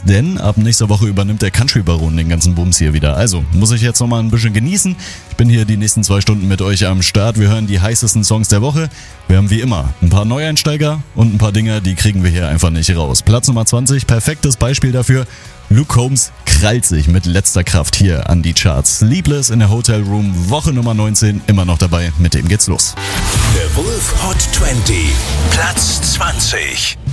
denn ab nächster Woche übernimmt der Country-Baron den ganzen Bums hier wieder. Also muss ich jetzt nochmal ein bisschen genießen. Ich bin hier die nächsten 2 Stunden mit euch am Start. Wir hören die heißesten Songs der Woche. Wir haben wie immer ein paar Neueinsteiger und ein paar Dinger, die kriegen wir hier einfach nicht raus. Platz Nummer 20, perfektes Beispiel dafür. Luke Combs krallt sich mit letzter Kraft hier an die Charts. Sleepless in der Hotel Room, Woche Nummer 19, immer noch dabei. Mit dem geht's los. The Wolf Hot 20, Platz 20.